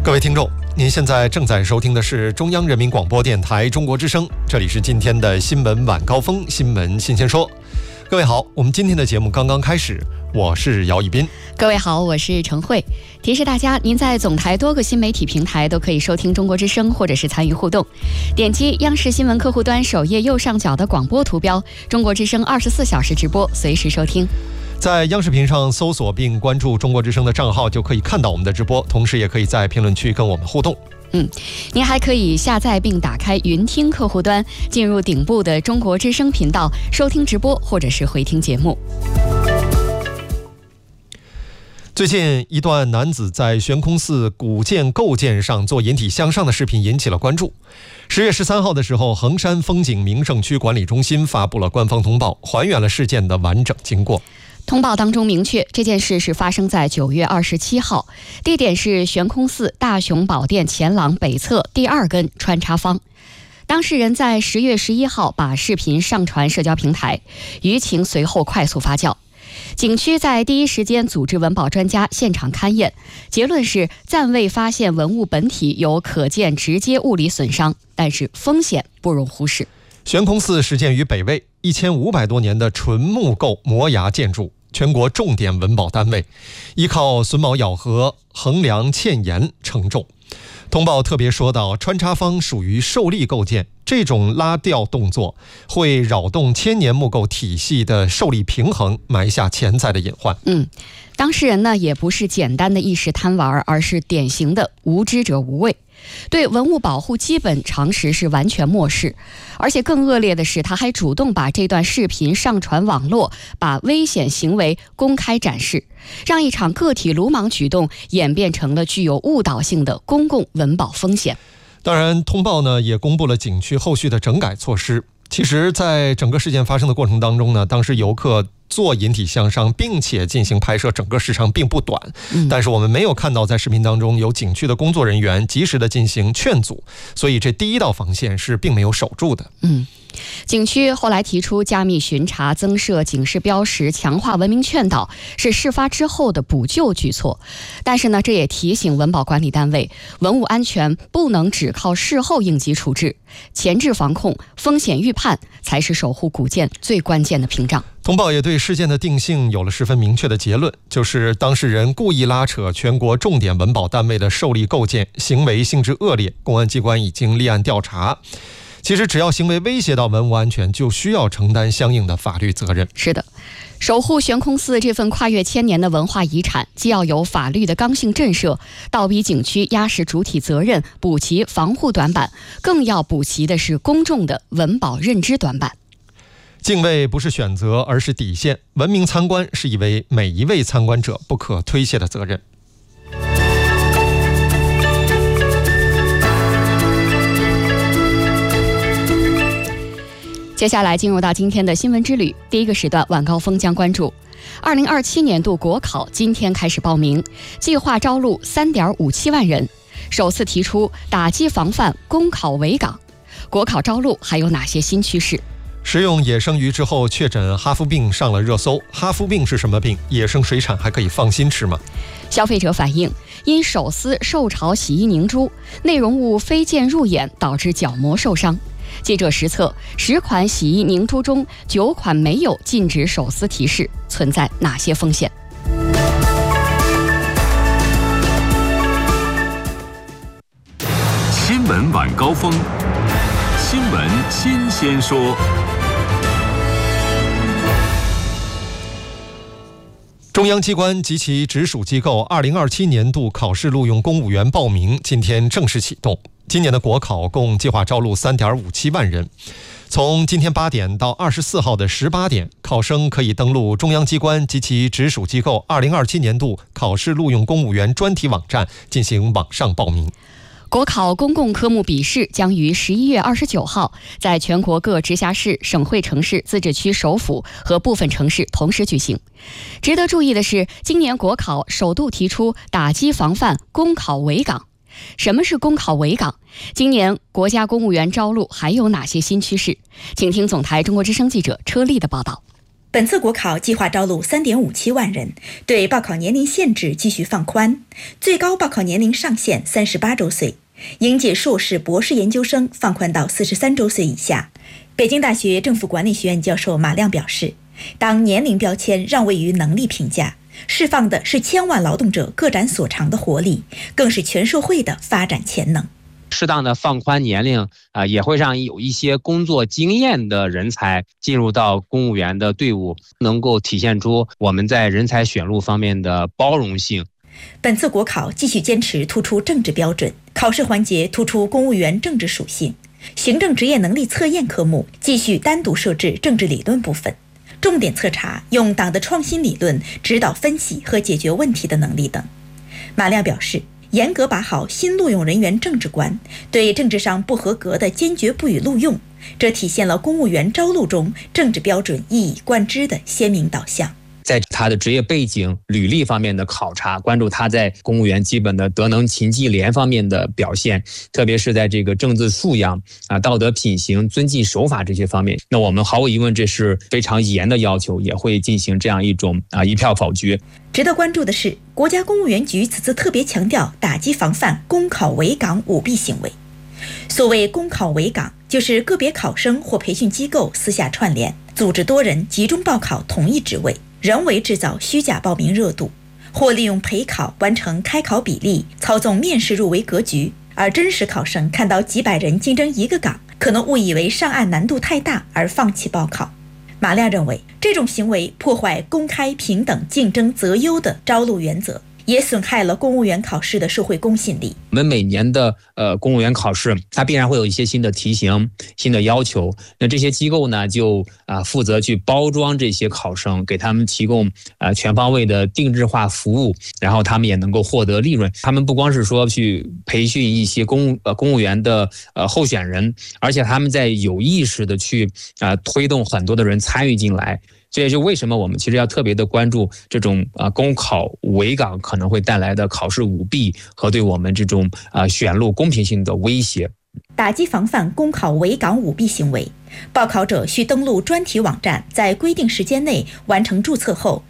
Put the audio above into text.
各位听众，您现在正在收听的是中央人民广播电台中国之声，这里是今天的新闻晚高峰，新闻新鲜说。各位好，我们今天的节目刚刚开始，我是姚以斌。 各位好，我是程慧。提示大家，您在总台多个新媒体平台都可以收听中国之声，或者是参与互动。点击央视新闻客户端首页右上角的广播图标，中国之声24小时直播，随时收听。 在央视频上搜索并关注中国之声的账号，就可以看到我们的直播，同时也可以在评论区跟我们互动。 您还可以下载并打开云听客户端，进入顶部的中国之声频道，收听直播或者是回听节目。 最近一段男子在悬空寺古建构件上做引体向上的视频引起了关注。10月13号的时候，衡山风景名胜区管理中心发布了官方通报，还原了事件的完整经过。 通报当中明确，这件事是发生在9月27号，地点是悬空寺大雄宝殿前廊北侧第2根穿插方。当事人在10月11号把视频上传社交平台，舆情随后快速发酵。景区在第一时间组织文保专家现场勘验，结论是暂未发现文物本体有可见直接物理损伤，但是风险不容忽视。 悬空寺始建于北魏，1500多年的纯木构摩崖建筑，全国重点文保单位，依靠榫卯咬合、横梁嵌檐承重。通报特别说到，穿插方属于受力构件，这种拉吊动作会扰动千年木构体系的受力平衡，埋下潜在的隐患。 当事人呢也不是简单的一时贪玩，而是典型的无知者无畏，对文物保护基本常识是完全漠视。而且更恶劣的是，他还主动把这段视频上传网络，把危险行为公开展示，让一场个体鲁莽举动演变成了具有误导性的公共文保风险。 当然，通报呢也公布了景区后续的整改措施。其实在整个事件发生的过程当中呢，当时游客做引体向上并且进行拍摄，整个时长并不短，但是我们没有看到在视频当中有景区的工作人员及时的进行劝阻，所以这第一道防线是并没有守住的。 景区后来提出加密巡查、增设警示标识、强化文明劝导，是事发之后的补救举措。但是呢，这也提醒文保管理单位，文物安全不能只靠事后应急处置，前置防控、风险预判才是守护古建最关键的屏障。 通报也对事件的定性有了十分明确的结论，就是当事人故意拉扯全国重点文保单位的受力构件，行为性质恶劣，公安机关已经立案调查。其实只要行为威胁到文物安全，就需要承担相应的法律责任。 是的，守护悬空寺这份跨越千年的文化遗产，既要有法律的刚性震慑，倒逼景区压实主体责任，补齐防护短板，更要补齐的是公众的文保认知短板。 敬畏不是选择，而是底线。文明参观是每一位参观者不可推卸的责任。 接下来进入到今天的新闻之旅，第一个时段晚高峰将关注2027年度国考今天开始报名，计划招录3.57万人，首次提出打击防范公考围岗。国考招录还有哪些新趋势？ 食用野生鱼之后确诊哈夫病上了热搜，哈夫病是什么病？野生水产还可以放心吃吗？ 消费者反映，因手撕受潮洗衣凝珠，内容物飞溅入眼，导致角膜受伤。记者实测10款洗衣凝珠中9款没有禁止手撕提示，存在哪些风险？ 新闻晚高峰，新闻新鲜说。 中央机关及其直属机构2027年度考试录用公务员报名今天正式启动。今年的国考共计划招录3.57万人。从今天8点到24号的18点，考生可以登录中央机关及其直属机构2027年度考试录用公务员专题网站进行网上报名。 国考公共科目笔试将于11月29号在全国各直辖市、省会城市、自治区首府和部分城市同时举行。值得注意的是，今年国考首度提出打击防范公考围岗。什么是公考围岗？今年国家公务员招录还有哪些新趋势？请听总台中国之声记者车丽的报道。 本次国考计划招录3.57万人，对报考年龄限制继续放宽，最高报考年龄上限38周岁，应届硕士、博士研究生放宽到43周岁以下。北京大学政府管理学院教授马亮表示，当年龄标签让位于能力评价，释放的是千万劳动者各展所长的活力，更是全社会的发展潜能。 适当的放宽年龄也会让有一些工作经验的人才进入到公务员的队伍，能够体现出我们在人才选录方面的包容性。 本次国考继续坚持突出政治标准，考试环节突出公务员政治属性，行政职业能力测验科目继续单独设置政治理论部分，重点测查用党的创新理论指导分析和解决问题的能力等。马亮表示，严格把好新录用人员政治观，对政治上不合格的坚决不予录用，这体现了公务员招录中政治标准一以贯之的鲜明导向。 在他的职业背景、履历方面的考察，关注他在公务员基本的德能、勤绩廉方面的表现，特别是在这个政治素养道德品行、遵纪守法这些方面。那我们毫无疑问，这是非常严的要求，也会进行这样一种一票否决。 值得关注的是，国家公务员局此次特别强调打击防范公考围岗舞弊行为。所谓公考围岗，就是个别考生或培训机构私下串联，组织多人集中报考同一职位，人为制造虚假报名热度，或利用陪考完成开考比例，操纵面试入围格局，而真实考生看到几百人竞争一个岗，可能误以为上岸难度太大而放弃报考。马亮认为，这种行为破坏公开、平等、竞争择优的招录原则，也损害了公务员考试的社会公信力。 我们每年的公务员考试，它必然会有一些新的题型、新的要求。那这些机构呢，就负责去包装这些考生，给他们提供全方位的定制化服务，然后他们也能够获得利润。他们不光是说去培训一些公务员的候选人，而且他们在有意识的去推动很多的人参与进来。这也就为什么我们其实要特别的关注这种公考围岗可能会带来的考试舞弊和对我们这种选录公平性的威胁。 打击防范公考围岗舞弊行为，报考者需登录专题网站，在规定时间内完成注册后